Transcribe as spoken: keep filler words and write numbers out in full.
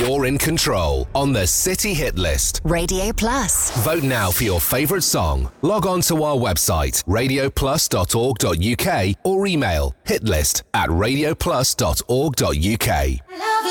you're in control on the City Hit List. Radio Plus. Vote now for your favourite song. Log on to our website, radio plus dot org dot uk, or email hitlist at radio plus dot org dot uk.